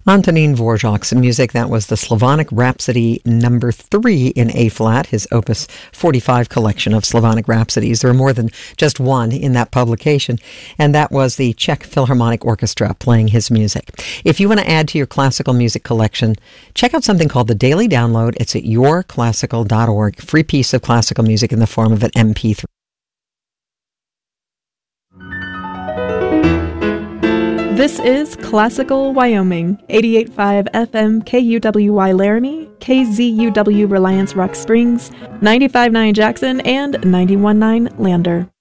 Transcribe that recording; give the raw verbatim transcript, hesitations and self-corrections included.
Antonín Dvořák's music. That was the Slavonic Rhapsody number three in A-flat, his Opus forty-five collection of Slavonic Rhapsodies. There are more than just one in that publication, and that was the Czech Philharmonic Orchestra playing his music. If you want to add to your classical music collection, check out something called the Daily Download. It's at your classical dot org. Free piece of classical music in the form of an M P three. This is Classical Wyoming, eighty-eight point five F M K U W Y Laramie, K Z U W Reliance Rock Springs, ninety-five point nine Jackson, and ninety-one point nine Lander.